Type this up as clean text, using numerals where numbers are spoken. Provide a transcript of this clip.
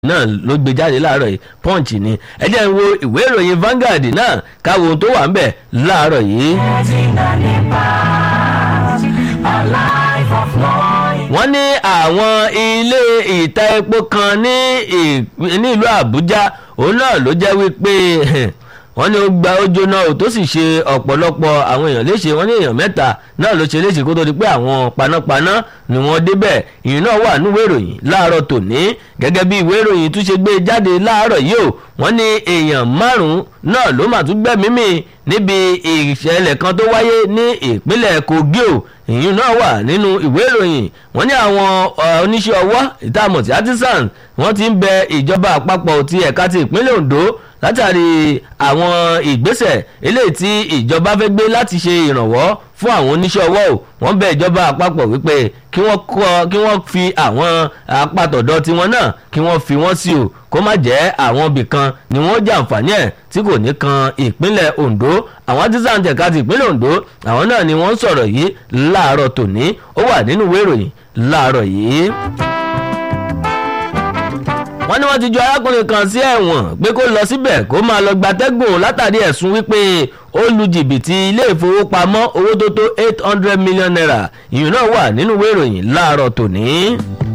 náà ló gbé jáde láàárọ̀ yìí Punch ni ẹ jẹ́ n wo ìwé ìròyìn Vanguard náà káwo ohun tó wà ń bẹ̀ láàárọ̀ yìí. wọ́n ní àwọn ilé ìta epo kan ní ìlú Àbújá òun náà ló jẹ́ wípé wọ́n ní ó gba ó jóná ò tó sì ṣe ọ̀pọ̀lọpọ̀ àwọn èèyàn léṣe wọ́n ní èèyàn mẹ́ta náà ló ṣe léṣe kó tó di pé àwọn panápaná ni wọ́n débẹ̀ ìyẹn náà wà níwèé ìròyìn láàárọ̀ tòní gẹ́gẹ́ bí ìwé ìròyìn tún ṣe gbé jáde láàárọ̀ yìí o wọ́n ní èèyàn márùn-ún náà ló mà tún gbẹ́mìí mì níbi ìṣẹ̀lẹ̀ kan tó wáyé ní ìpínlẹ̀ Kogi o ìyẹn náà wà nínú ìwé ìròyìn wọ́n ní àwọn oníṣẹ́ ọwọ́ ìtààmú ti artisan wọ́n ti ń bẹ ìjọba àpapọ̀ ti ẹ̀ka ti ìpínlẹ̀ Ondo látàrí àwọn ìgbésẹ̀ eléyìí tí ìjọba fẹ́ gbé láti ṣe ìrànwọ́ fún àwọn oníṣẹ́ ọwọ́ o wọ́n bẹ̀ ìjọba àpapọ̀ wípé kí wọ́n fi àwọn apàtọ̀dọ̀ tiwọn náà kí wọ́n fi wọ́n sí o kó má jẹ́ àwọn ibìkan ni wọ́n jàǹfààní ẹ̀ tí kò ní kan ìpínlẹ̀ Ondo àwọn artisan tẹ̀ka ti ìpínlẹ̀ Ondo àwọn náà ni wọ́n ń sọ̀rọ̀ yìí láàárọ̀ tòní ó wà nínú ìwé ìròyìn láàárọ̀ yìí. wọ́n ní wọ́n ti ju arákùnrin kan sí ẹ̀wọ̀n pé kó lọ síbẹ̀ kó máa lọ gbatẹ́gùn látàrí ẹ̀sùn wípé ó lu jìbìtì ilé ìfowópamọ́ owó tó tó 800 million naira ìyẹn náà wà nínú ìwé ìròyìn láàárọ̀ tòní.